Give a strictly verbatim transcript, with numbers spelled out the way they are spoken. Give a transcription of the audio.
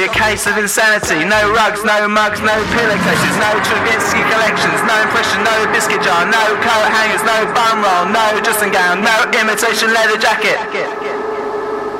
A case of insanity. No rugs, no mugs, no pillowcases, no Stravinsky collections, no impression, no biscuit jar, no coat hangers, no bum roll, no dressing gown, no imitation leather jacket.